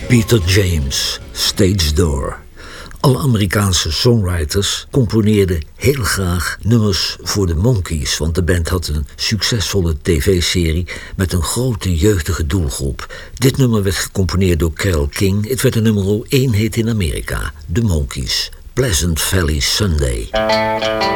Peter James, Stage Door. Alle Amerikaanse songwriters componeerden heel graag nummers voor de Monkees, want de band had een succesvolle tv-serie met een grote jeugdige doelgroep. Dit nummer werd gecomponeerd door Carole King. Het werd een nummer 1 hit in Amerika, de Monkees. Pleasant Valley Sunday.